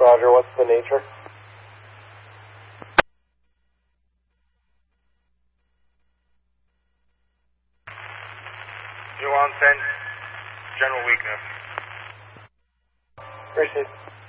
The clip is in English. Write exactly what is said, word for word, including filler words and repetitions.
Roger, what's the nature? Two on ten, general weakness. Appreciate it.